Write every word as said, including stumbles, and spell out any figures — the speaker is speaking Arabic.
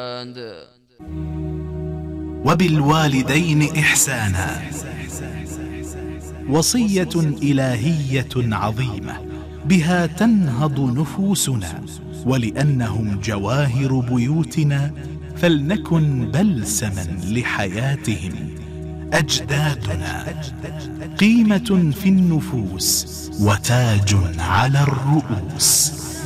وبالوالدين إحسانا وصية إلهية عظيمة بها تنهض نفوسنا، ولأنهم جواهر بيوتنا فلنكن بلسما لحياتهم. أجدادنا قيمة في النفوس وتاج على الرؤوس.